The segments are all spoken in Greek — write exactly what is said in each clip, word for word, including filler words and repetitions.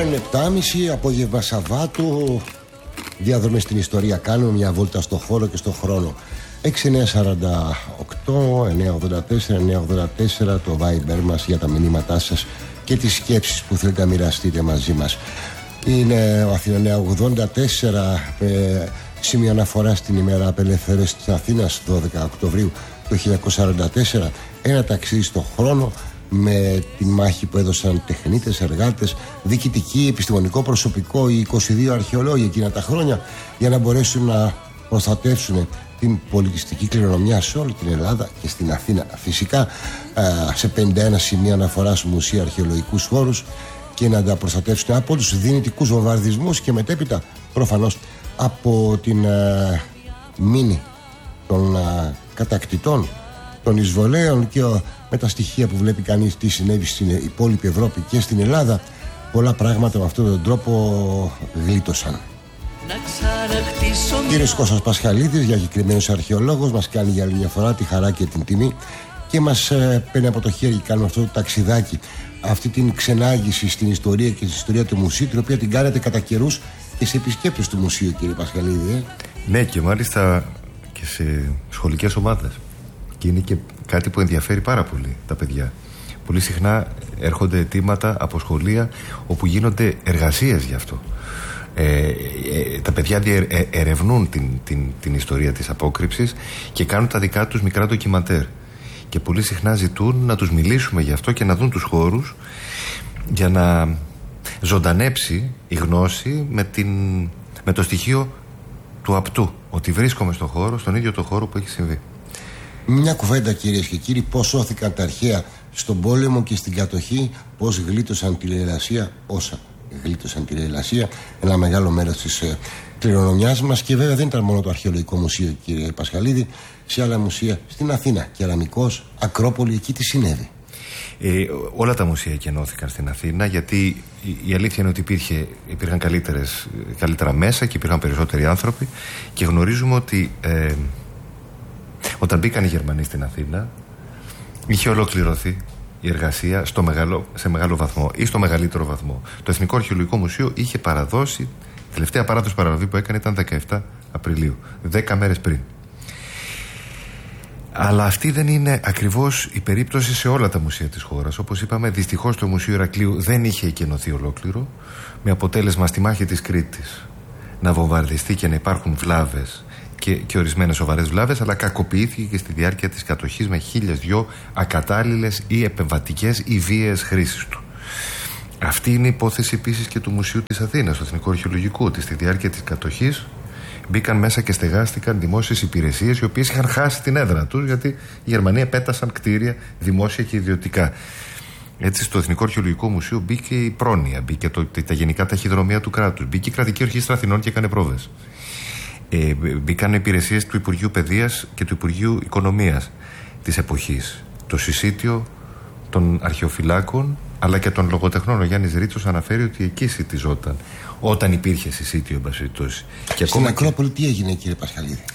είναι επτά και μισή, απόγευμα Σαββάτου. Διαδρομές στην ιστορία. Κάνουμε μια βόλτα στο χώρο και στο χρόνο. έξι εννιά σαράντα οκτώ εννιά ογδόντα τέσσερα εννιά ογδόντα τέσσερα το Viber μας για τα μηνύματά σας και τις σκέψεις που θέλετε να μοιραστείτε μαζί μας. Είναι ο Αθηνανέα ογδόντα τέσσερα, ε, σημείο αναφορά στην ημέρα απελευθέρωσης της Αθήνας, δώδεκα Οκτωβρίου του χίλια εννιακόσια σαράντα τέσσερα. Ένα ταξίδι στο χρόνο με τη μάχη που έδωσαν τεχνίτες, εργάτες, διοικητικοί, επιστημονικό προσωπικό, οι είκοσι δύο αρχαιολόγοι εκείνα τα χρόνια, για να μπορέσουν να προστατεύσουν την πολιτιστική κληρονομιά σε όλη την Ελλάδα και στην Αθήνα. Φυσικά σε πενήντα ένα σημεία αναφοράς μουσεία, αρχαιολογικούς χώρους, και να τα προστατεύσουν από τους δυνητικούς βομβαρδισμούς και μετέπειτα προφανώς από την α, μήνυ των α, κατακτητών, των εισβολέων, και ο, με τα στοιχεία που βλέπει κανείς τι συνέβη στην υπόλοιπη Ευρώπη και στην Ελλάδα, πολλά πράγματα με αυτόν τον τρόπο γλίτωσαν. Κύριος Κώστας Πασχαλίδης, διακεκριμένος αρχαιολόγος, μας κάνει για άλλη μια φορά τη χαρά και την τιμή και μας ε, παίρνει από το χέρι και κάνουμε αυτό το ταξιδάκι, αυτή την ξενάγηση στην ιστορία και στην ιστορία του μουσείου, την οποία την κάνετε κατά καιρούς και σε επισκέπτες του μουσείου, κύριε Πασχαλίδη. Ε? Ναι, και μάλιστα και σε σχολικές ομάδες. Και είναι και κάτι που ενδιαφέρει πάρα πολύ τα παιδιά. Πολύ συχνά έρχονται αιτήματα από σχολεία όπου γίνονται εργασίες γι' αυτό. Ε, ε, τα παιδιά διε, ε, ερευνούν την, την, την ιστορία της απόκρυψης και κάνουν τα δικά τους μικρά ντοκιμαντέρ. Και πολύ συχνά ζητούν να τους μιλήσουμε γι' αυτό και να δουν τους χώρους, για να ζωντανέψει η γνώση με, την, με το στοιχείο του απτού, ότι βρίσκομαι στον χώρο, στον ίδιο το χώρο που έχει συμβεί. Μια κουβέντα, κυρίες και κύριοι, πώς σώθηκαν τα αρχαία στον πόλεμο και στην κατοχή, πώς γλίτωσαν τη λαιλασία, όσα γλίτωσαν τη λαιλασία, ένα μεγάλο μέρος της ε, κληρονομιάς μας. Και βέβαια δεν ήταν μόνο το αρχαιολογικό μουσείο, κύριε Πασχαλίδη, σε άλλα μουσεία στην Αθήνα, Κεραμικός, Ακρόπολη, εκεί τι συνέβη? Ε, όλα τα μουσεία εκενώθηκαν στην Αθήνα, γιατί η, η αλήθεια είναι ότι υπήρχε, υπήρχαν καλύτερες, καλύτερα μέσα και υπήρχαν περισσότεροι άνθρωποι, και γνωρίζουμε ότι ε, όταν μπήκαν οι Γερμανοί στην Αθήνα είχε ολοκληρωθεί η εργασία στο μεγάλο, σε μεγάλο βαθμό ή στο μεγαλύτερο βαθμό. Το Εθνικό Αρχαιολογικό Μουσείο είχε παραδώσει, η τελευταία παράδοση παραλαβή που έκανε ήταν δεκαεφτά Απριλίου, δέκα μέρες πριν. Αλλά αυτή δεν είναι ακριβώς η περίπτωση σε όλα τα μουσεία της χώρας. Όπως είπαμε, δυστυχώς το Μουσείο Ηρακλείου δεν είχε εκενωθεί ολόκληρο, με αποτέλεσμα στη μάχη της Κρήτης να βομβαρδιστεί και να υπάρχουν βλάβες και, και ορισμένες σοβαρές βλάβες, αλλά κακοποιήθηκε και στη διάρκεια της κατοχής με χίλιες δυο ακατάλληλες ή επεμβατικές ή βίαιες χρήσεις του. Αυτή είναι η υπόθεση επίσης και του Μουσείου της Αθήνας, του Εθνικού Αρχαιολογικού, ότι στη διάρκεια της κατοχής μπήκαν μέσα και στεγάστηκαν δημόσιες υπηρεσίες, οι οποίες είχαν χάσει την έδρα τους, γιατί οι Γερμανοί επέτασαν κτίρια δημόσια και ιδιωτικά. Έτσι, στο Εθνικό Αρχαιολογικό Μουσείο μπήκε η πρόνοια, μπήκε το, τα γενικά ταχυδρομεία του κράτους, μπήκε η Κρατική Ορχήστρα Αθηνών και έκανε πρόβες. Ε, μπήκαν υπηρεσίες του Υπουργείου Παιδείας και του Υπουργείου Οικονομίας της εποχής. Το συσίτιο των αρχαιοφυλάκων αλλά και των λογοτεχνών. Ο Γιάννης Ρίτσος αναφέρει ότι εκεί σιτιζόταν όταν υπήρχε συσίτιο, εν πάση περιπτώσει. Στην Ακρόπολη και... τι έγινε, κύριε Πασχαλίδη?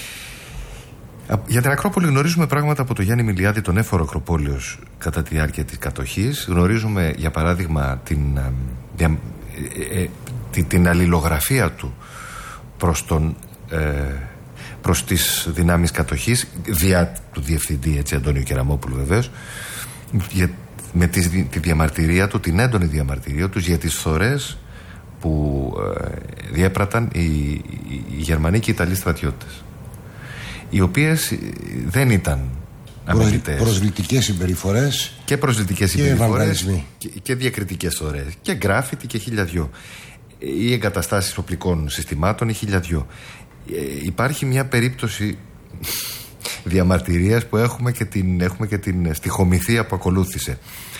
Για την Ακρόπολη γνωρίζουμε πράγματα από τον Γιάννη Μιλιάδη, τον έφορο Ακροπόλεως, κατά τη διάρκεια της κατοχής. Γνωρίζουμε, για παράδειγμα, την, δια, ε, ε, την, την αλληλογραφία του προς, τον, ε, προς τις δυνάμεις κατοχής, δια του διευθυντή, έτσι, Αντώνιο Κεραμόπουλου βεβαίως, για, με τη, τη διαμαρτυρία του, την έντονη διαμαρτυρία τους για τις φθορές που ε, διέπραταν οι, οι, οι Γερμανοί και οι Ιταλοί στρατιώτες, οι οποίες δεν ήταν αμελητές. Προσβλητικές συμπεριφορές και προσβλητικές συμπεριφορές και, και διακριτικές φθορές και γκράφιτι και χίλια δυο. Οι εγκαταστάσεις οπλικών συστημάτων οι χίλια δυο. Ε, υπάρχει μια περίπτωση διαμαρτυρίας που έχουμε και την, έχουμε και την στιχομυθία που ακολούθησε.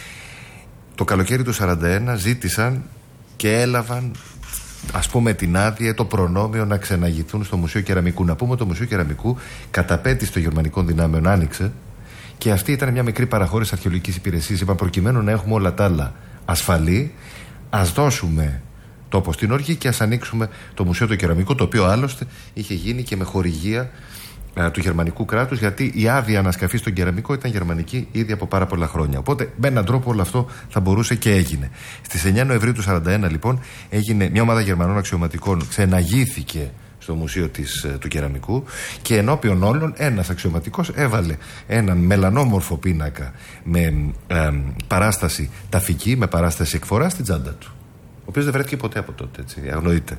Το καλοκαίρι του σαράντα ένα ζήτησαν και έλαβαν, ας πούμε, την άδεια, το προνόμιο να ξεναγηθούν στο Μουσείο Κεραμικού. Να πούμε, το Μουσείο Κεραμικού κατά πέτηση των γερμανικών δυνάμεων άνοιξε, και αυτή ήταν μια μικρή παραχώρηση αρχαιολογικής υπηρεσίας. Είπα, προκειμένου να έχουμε όλα τα άλλα ασφαλή, ας δώσουμε τόπο στην οργή και ας ανοίξουμε το Μουσείο του Κεραμικού, το οποίο άλλωστε είχε γίνει και με χορηγία του γερμανικού κράτους, γιατί η άδεια ανασκαφή στον κεραμικό ήταν γερμανική ήδη από πάρα πολλά χρόνια. Οπότε με έναν τρόπο όλο αυτό θα μπορούσε και έγινε. Στις εννιά Νοεμβρίου του χίλια εννιακόσια σαράντα ένα λοιπόν έγινε μια ομάδα Γερμανών αξιωματικών, ξεναγήθηκε στο Μουσείο της, του Κεραμικού, και ενώπιον όλων ένας αξιωματικός έβαλε έναν μελανόμορφο πίνακα με ε, παράσταση ταφική, με παράσταση εκφορά στην τσάντα του, ο οποίος δεν βρέθηκε ποτέ από τότε, έτσι, αγνοείται.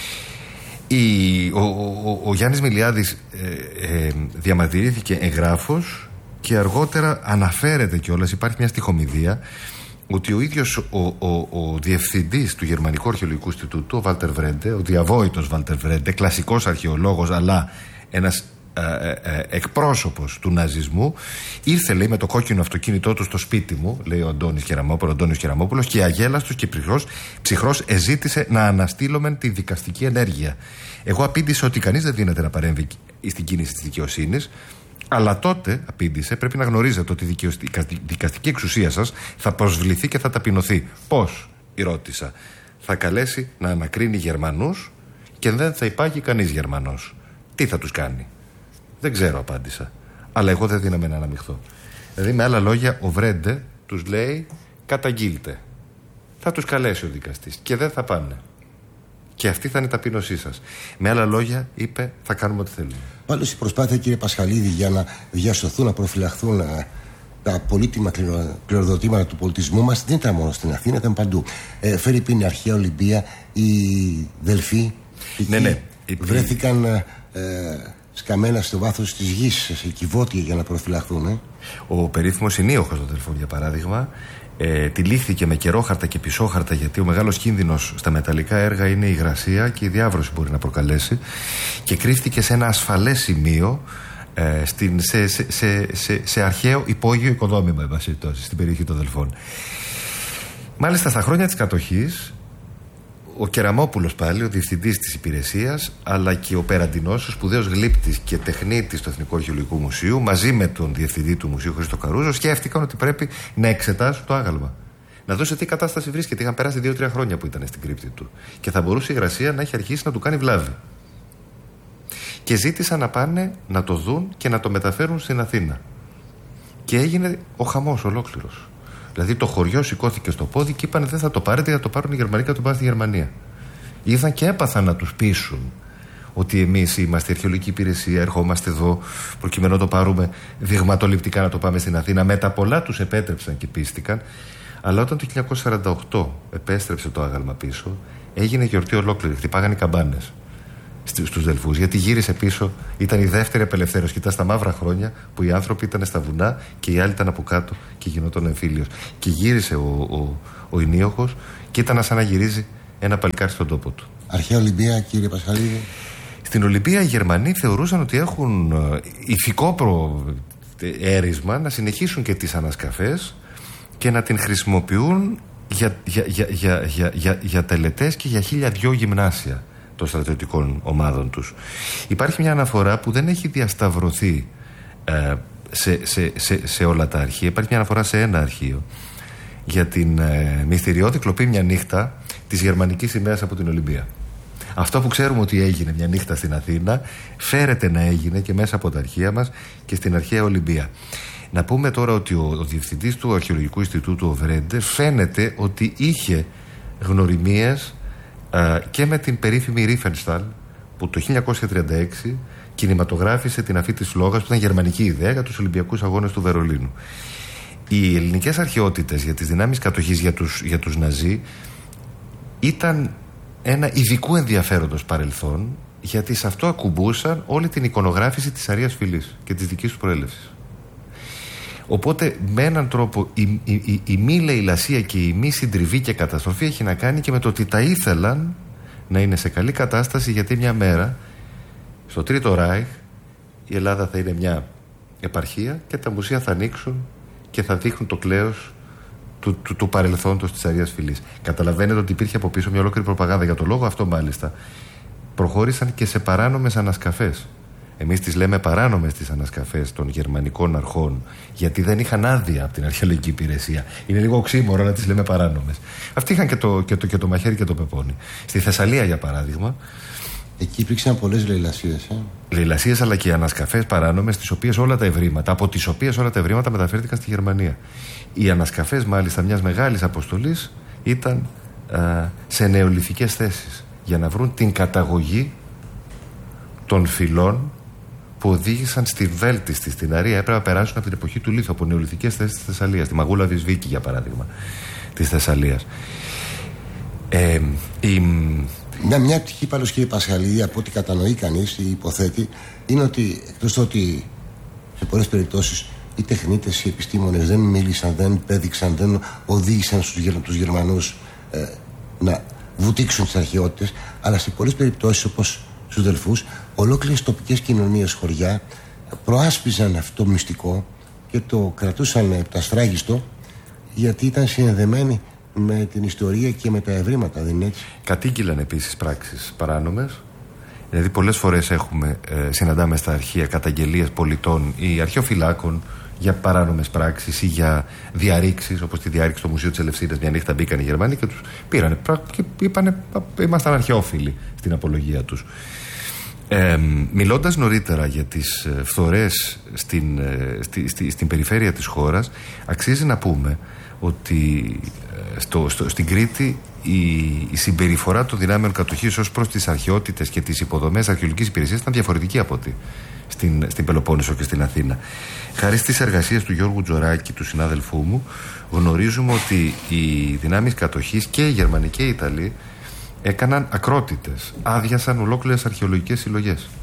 Η, ο, ο, ο Γιάννης Μιλιάδης ε, ε, διαμαρτυρήθηκε εγγράφος και αργότερα αναφέρεται κιόλας, υπάρχει μια στιχομηδία, ότι ο ίδιος ο, ο, ο διευθυντής του Γερμανικού Αρχαιολογικού Ινστιτούτου, ο Βάλτερ Βρέντε, ο διαβόητος Βάλτερ Βρέντε, κλασικός αρχαιολόγος αλλά ένας ε, ε, εκπρόσωπος του ναζισμού, ήρθε, λέει, με το κόκκινο αυτοκίνητό του στο σπίτι μου, λέει ο Αντώνης Κεραμόπουλος, Αντώνης Κεραμόπουλος, και αγέλαστος και ψυχρός, ψυχρός εζήτησε να αναστείλωμεν τη δικαστική ενέργεια. Εγώ απήντησα ότι κανείς δεν δύναται να παρέμβει στην κίνηση της δικαιοσύνης, αλλά τότε, απήντησε, πρέπει να γνωρίζετε ότι η δικαστική εξουσία σας θα προσβληθεί και θα ταπεινωθεί. Πώς, ρώτησα. Θα καλέσει να ανακρίνει Γερμανούς και δεν θα υπάγει κανείς Γερμανός. Τι θα τους κάνει? Δεν ξέρω, απάντησα. Αλλά εγώ δεν δύναμαι να αναμειχθώ. Δηλαδή, με άλλα λόγια, ο Βρέντε τους λέει: καταγγείλτε. Θα τους καλέσει ο δικαστής και δεν θα πάνε. Και αυτή θα είναι η ταπείνωσή σας. Με άλλα λόγια, είπε: θα κάνουμε ό,τι θέλουμε. Πάντως η προσπάθεια, κύριε Πασχαλίδη, για να διασωθούν, να προφυλαχθούν α, τα πολύτιμα κληροδοτήματα του πολιτισμού μας δεν ήταν μόνο στην Αθήνα, ήταν παντού. Ε, φέρει πίνη η αρχαία Ολυμπία, οι Δελφοί, ναι, ναι. βρέθηκαν ε, σκαμμένα στο βάθος της γης, σε κυβότια, για να προφυλαχθούν. Ε. Ο περίφημος Ενίοχος των Δελφών, για παράδειγμα, Ε, τυλίχθηκε με καιρόχαρτα και πισόχαρτα, γιατί ο μεγάλος κίνδυνος στα μεταλλικά έργα είναι η υγρασία και η διάβρωση μπορεί να προκαλέσει, και κρύφτηκε σε ένα ασφαλές σημείο ε, στην, σε, σε, σε, σε, σε αρχαίο υπόγειο οικοδόμημα, εν πάση περιπτώσει, στην περιοχή των Δελφών. Μάλιστα στα χρόνια της κατοχής, ο Κεραμόπουλος πάλι, ο διευθυντής της υπηρεσίας, αλλά και ο Περαντινός, ο σπουδαίος γλύπτης και τεχνίτης του Εθνικού Αρχαιολογικού Μουσείου, μαζί με τον διευθυντή του Μουσείου Χρήστο Καρούζο, σκέφτηκαν ότι πρέπει να εξετάσουν το άγαλμα. Να δώσει τι κατάσταση βρίσκεται. Είχαν περάσει δύο τρία χρόνια που ήταν στην κρύπτη του. Και θα μπορούσε η υγρασία να έχει αρχίσει να του κάνει βλάβη. Και ζήτησαν να πάνε να το δουν και να το μεταφέρουν στην Αθήνα. Και έγινε ο χαμός ολόκληρος. Δηλαδή το χωριό σηκώθηκε στο πόδι και είπαν: δεν θα το πάρετε, θα το πάρουν οι Γερμανοί και θα το πάνε στη Γερμανία. Ήρθαν και έπαθαν να τους πείσουν ότι εμείς είμαστε αρχαιολογική υπηρεσία, ερχόμαστε εδώ προκειμένου να το πάρουμε δειγματοληπτικά, να το πάμε στην Αθήνα. Μετά πολλά τους επέτρεψαν και πίστηκαν. Αλλά όταν το χίλια εννιακόσια σαράντα οκτώ επέστρεψε το άγαλμα πίσω, έγινε γιορτή ολόκληρη. Χτυπάγαν οι καμπάνες στους Δελφούς, γιατί γύρισε πίσω. Ήταν η δεύτερη απελευθέρωση. Κοίτα, στα μαύρα χρόνια που οι άνθρωποι ήταν στα βουνά και οι άλλοι ήταν από κάτω και γινόταν εμφύλιος. Και γύρισε ο, ο, ο Ενίοχος και ήταν σαν να γυρίζει ένα παλικάρι στον τόπο του. Αρχαία Ολυμπία, κύριε Πασχαλίδη. Στην Ολυμπία οι Γερμανοί θεωρούσαν ότι έχουν ηθικό προαίρισμα να συνεχίσουν και τις ανασκαφές και να την χρησιμοποιούν για, για, για, για, για, για, για τελετές και για χίλια δυο γυμνάσια των στρατιωτικών ομάδων τους. Υπάρχει μια αναφορά που δεν έχει διασταυρωθεί ε, σε, σε, σε, σε όλα τα αρχεία. Υπάρχει μια αναφορά σε ένα αρχείο για την ε, μυστηριώδη κλοπή μια νύχτα της γερμανικής σημαίας από την Ολυμπία. Αυτό που ξέρουμε ότι έγινε μια νύχτα στην Αθήνα φέρεται να έγινε και μέσα από τα αρχεία μας και στην αρχαία Ολυμπία. Να πούμε τώρα ότι ο, ο διευθυντής του Αρχαιολογικού Ινστιτούτου, ο Βρέντε, φαίνεται ότι είχε γνωριμίες α, και με την περίφημη Ρίφενσταλ, που το χίλια εννιακόσια τριάντα έξι κινηματογράφησε την αφή της φλόγας, που ήταν γερμανική ιδέα, για τους Ολυμπιακούς Αγώνες του Βερολίνου. Οι ελληνικές αρχαιότητες για τις δυνάμεις κατοχής, για τους, για τους Ναζί, ήταν ένα ειδικού ενδιαφέροντος παρελθόν, γιατί σε αυτό ακουμπούσαν όλη την εικονογράφηση της Αρείας Φυλής και της δικής του προέλευσης. Οπότε με έναν τρόπο η, η, η, η μη λαιλασία και η μη συντριβή και καταστροφή έχει να κάνει και με το ότι τα ήθελαν να είναι σε καλή κατάσταση, γιατί μια μέρα στο Τρίτο Ράιχ η Ελλάδα θα είναι μια επαρχία και τα μουσεία θα ανοίξουν και θα δείχνουν το κλέος του, του, του παρελθόντος της Αρείας Φυλής. Καταλαβαίνετε ότι υπήρχε από πίσω μια ολόκληρη προπαγάνδα. Για το λόγο αυτό μάλιστα προχώρησαν και σε παράνομες ανασκαφές. Εμείς τις λέμε παράνομες τις ανασκαφές των γερμανικών αρχών, γιατί δεν είχαν άδεια από την αρχαιολογική υπηρεσία. Είναι λίγο οξύμορο να τις λέμε παράνομες. Αυτοί είχαν και το, και το, και το μαχαίρι και το πεπόνι. Στη Θεσσαλία, για παράδειγμα, Εκεί υπήρξαν πολλές λαιλασίες. Ε? Λαιλασίες, αλλά και ανασκαφές παράνομες, τις οποίες όλα τα ευρήματα, από τις οποίες όλα τα ευρήματα μεταφέρθηκαν στη Γερμανία. Οι ανασκαφές, μάλιστα, μιας μεγάλης αποστολής ήταν α, σε νεολιθικές θέσεις για να βρουν την καταγωγή των φυλών που οδήγησαν στη βέλτιστη, στην Αρία. Έπρεπε να περάσουν από την εποχή του λίθου, από νεολιθικές θέσεις της Θεσσαλίας, τη Μαγούλα Βυσβίκη, για παράδειγμα, της Θεσσαλίας. Ε, η... Μια, μια πτυχή πάνω, κύριε Πασχαλίδη, από ό,τι κατανοεί κανείς ή υποθέτει, είναι ότι εκτός το ότι σε πολλές περιπτώσεις οι τεχνίτες, οι επιστήμονες δεν μίλησαν, δεν πέδειξαν, δεν οδήγησαν στους, τους Γερμανούς ε, να βουτήξουν τις αρχαιότητες, αλλά σε πολλές περιπτώσεις, όπως στους Δελφούς, ολόκληρες τοπικές κοινωνίες, χωριά, προάσπιζαν αυτό το μυστικό και το κρατούσαν επτασφράγιστο, γιατί ήταν συνδεδεμένοι με την ιστορία και με τα ευρήματα, δεν είναι έτσι? Κατήγγυλαν επίσης πράξεις παράνομες. Δηλαδή πολλές φορές έχουμε, ε, συναντάμε στα αρχεία καταγγελίες πολιτών ή αρχαιοφυλάκων για παράνομες πράξεις ή για διαρρήξεις, όπως τη διάρρηξη στο Μουσείο της Ελευσίνας. Μια νύχτα μπήκαν οι Γερμανοί και τους πήρανε και είπανε ήμασταν αρχαιόφιλοι στην απολογία τους. Ε, μιλώντας νωρίτερα για τις φθορές στην, στη, στη, στην περιφέρεια της χώρας, αξίζει να πούμε ότι στο, στο, στην Κρήτη η, η συμπεριφορά των δυνάμεων κατοχής ως προς τις αρχαιότητες και τις υποδομές αρχαιολογικής υπηρεσίας ήταν διαφορετική από ό,τι στην, στην Πελοπόννησο και στην Αθήνα. Χάρη στις εργασίες του Γιώργου Τζοράκη, του συνάδελφού μου, γνωρίζουμε ότι οι δυνάμεις κατοχής και οι Γερμανοί και οι Ιταλοί έκαναν ακρότητες, άδειασαν ολόκληρες αρχαιολογικές συλλογές.